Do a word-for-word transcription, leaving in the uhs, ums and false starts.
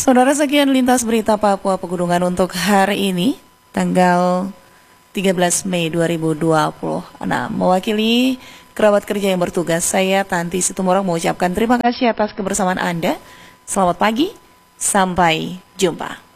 Saudara, sekian lintas berita Papua Pegunungan untuk hari ini, tanggal tiga belas Mei dua ribu dua puluh enam. Mewakili kerabat kerja yang bertugas, saya Tanti Situmorang mengucapkan terima kasih atas kebersamaan Anda. Selamat pagi, sampai jumpa.